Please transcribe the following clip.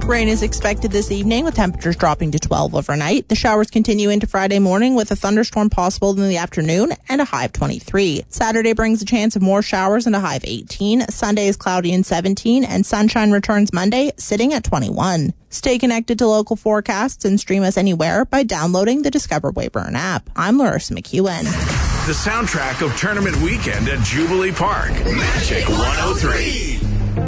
Rain is expected this evening with temperatures dropping to 12 overnight. The showers continue into Friday morning with a thunderstorm possible in the afternoon and a high of 23. Saturday brings a chance of more showers and a high of 18. Sunday is cloudy and 17, and sunshine returns Monday, sitting at 21. Stay connected to local forecasts and stream us anywhere by downloading the Discover Wayburn app. I'm Larissa McEwen. The soundtrack of tournament weekend at Jubilee Park. Magic 103.